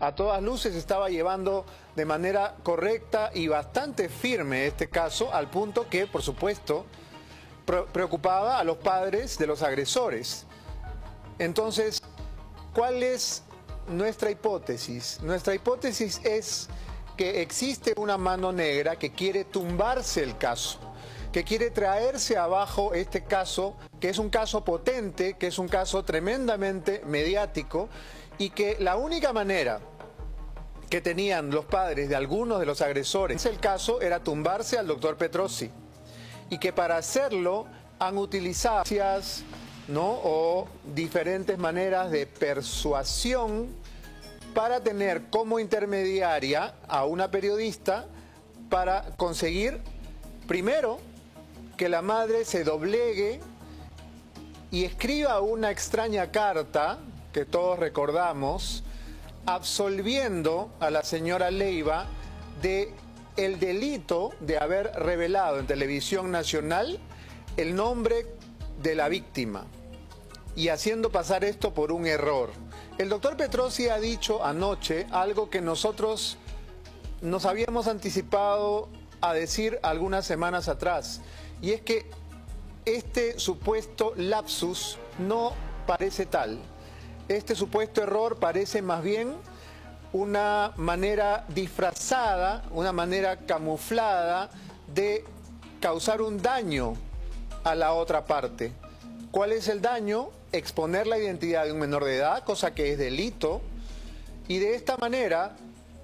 a todas luces estaba llevando de manera correcta y bastante firme este caso, al punto que, por supuesto, preocupaba a los padres de los agresores. Entonces, ¿cuál es nuestra hipótesis? Nuestra hipótesis es que existe una mano negra que quiere tumbarse el caso, que quiere traerse abajo este caso, que es un caso potente, que es un caso tremendamente mediático, y que la única manera que tenían los padres de algunos de los agresores en el caso era tumbarse al doctor Petrosi, y que para hacerlo han utilizado, ¿no?, o diferentes maneras de persuasión para tener como intermediaria a una periodista para conseguir, primero, que la madre se doblegue y escriba una extraña carta que todos recordamos, absolviendo a la señora Leiva de el delito de haber revelado en televisión nacional el nombre de la víctima y haciendo pasar esto por un error. El doctor Petrosi ha dicho anoche algo que nosotros nos habíamos anticipado a decir algunas semanas atrás, y es que este supuesto lapsus no parece tal. Este supuesto error parece más bien una manera disfrazada, una manera camuflada de causar un daño a la otra parte. ¿Cuál es el daño? Exponer la identidad de un menor de edad, cosa que es delito, y de esta manera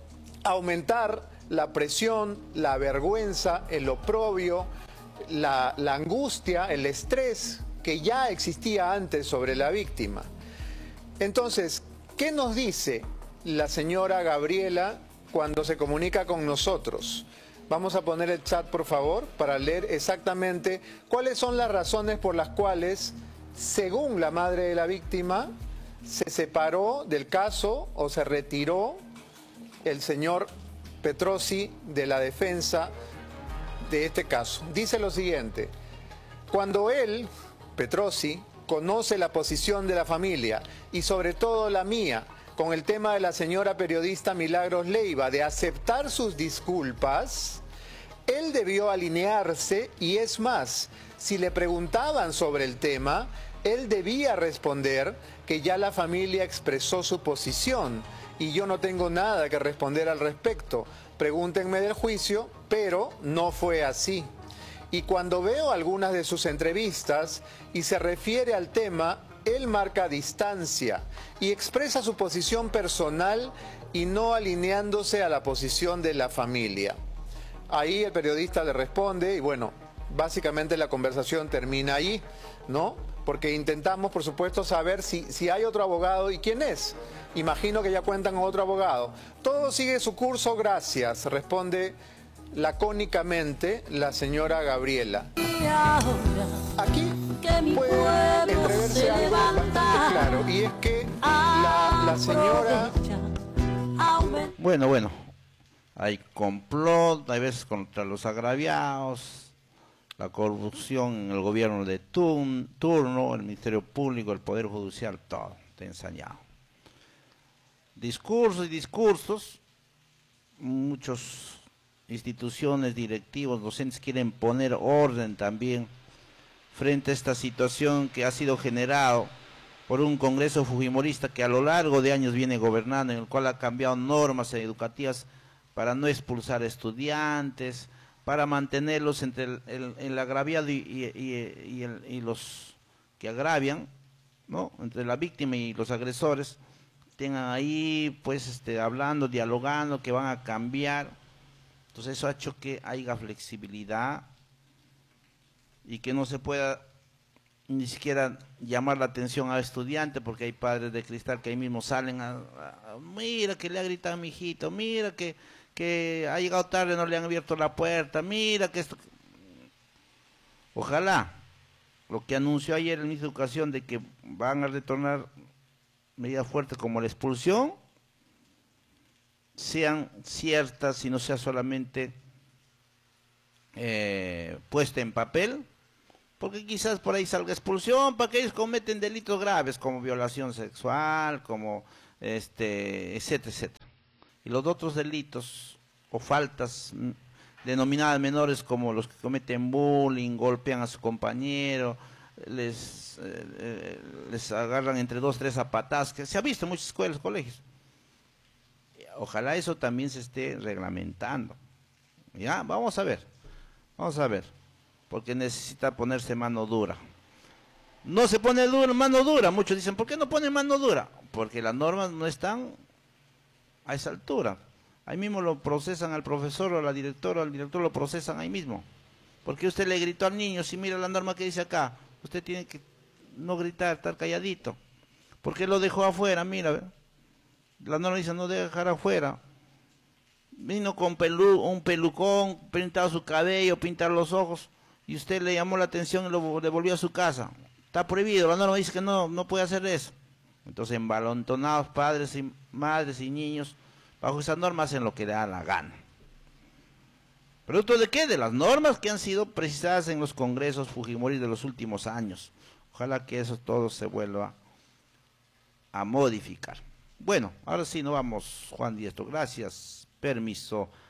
aumentar la presión, la vergüenza, el oprobio, la angustia, el estrés que ya existía antes sobre la víctima. Entonces, ¿qué nos dice la señora Gabriela cuando se comunica con nosotros? Vamos a poner el chat, por favor, para leer exactamente cuáles son las razones por las cuales, según la madre de la víctima, se separó del caso o se retiró el señor Petrosi de la defensa de este caso. Dice lo siguiente: cuando él, Petrosi, conoce la posición de la familia y sobre todo la mía con el tema de la señora periodista Milagros Leiva de aceptar sus disculpas, él debió alinearse, y es más, si le preguntaban sobre el tema, él debía responder que ya la familia expresó su posición y yo no tengo nada que responder al respecto. Pregúntenme del juicio, pero no fue así. Y cuando veo algunas de sus entrevistas y se refiere al tema, él marca distancia y expresa su posición personal y no alineándose a la posición de la familia. Ahí el periodista le responde y bueno, básicamente la conversación termina ahí, ¿no? Porque intentamos, por supuesto, saber si hay otro abogado y quién es. Imagino que ya cuentan con otro abogado. Todo sigue su curso, gracias, responde lacónicamente la señora Gabriela. Aquí puede entreverse algo bastante claro, y es que la señora... Bueno, hay complot, hay veces contra los agraviados, la corrupción en el gobierno de turno, el Ministerio Público, el Poder Judicial, todo está ensañado. Discursos y discursos, muchas instituciones, directivos, docentes quieren poner orden también frente a esta situación que ha sido generado por un Congreso fujimorista que a lo largo de años viene gobernando, en el cual ha cambiado normas educativas para no expulsar estudiantes, para mantenerlos entre el agraviado y los que agravian, ¿no?, entre la víctima y los agresores, tengan ahí pues hablando, dialogando, que van a cambiar. Entonces eso ha hecho que haya flexibilidad y que no se pueda ni siquiera llamar la atención al estudiante, porque hay padres de cristal que ahí mismo salen mira que le ha gritado a mi hijito, mira que ha llegado tarde, no le han abierto la puerta, mira que esto... Ojalá lo que anunció ayer el ministro de Educación de que van a retornar medidas fuertes como la expulsión sean ciertas y no sea solamente puesta en papel, porque quizás por ahí salga expulsión para que ellos cometen delitos graves como violación sexual, como etcétera, etcétera. y los otros delitos o faltas denominadas menores, como los que cometen bullying, golpean a su compañero, les agarran entre 2, 3 a patadas, que se ha visto en muchas escuelas, colegios. Ojalá eso también se esté reglamentando. Ya, vamos a ver, porque necesita ponerse mano dura. No se pone mano dura, muchos dicen, ¿por qué no pone mano dura? Porque las normas no están a esa altura. Ahí mismo lo procesan al profesor o a la directora, al director lo procesan ahí mismo. Porque usted le gritó al niño, si mira la norma que dice acá, usted tiene que no gritar, estar calladito. ¿Por qué lo dejó afuera? Mira, ¿ve? La norma dice no dejar afuera. Vino con un pelucón, pintado su cabello, pintar los ojos, y usted le llamó la atención y lo devolvió a su casa. Está prohibido, la norma dice que no puede hacer eso. Entonces, envalentonados padres y madres y niños, bajo esa norma hacen lo que le da la gana. ¿Producto de qué? De las normas que han sido precisadas en los congresos Fujimori de los últimos años. Ojalá que eso todo se vuelva a modificar. Bueno, ahora sí, nos vamos, Juan Diestro. Gracias. Permiso.